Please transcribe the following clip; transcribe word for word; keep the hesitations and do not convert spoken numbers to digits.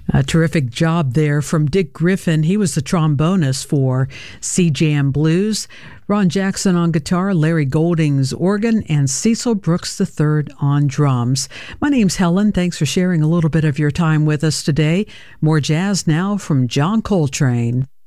A terrific job there from Dick Griffin. He was the trombonist for C-Jam Blues. Ron Jackson on guitar, Larry Goldings organ, and Cecil Brooks the third on drums. My name's Helen. Thanks for sharing a little bit of your time with us today. More jazz now from John Coltrane.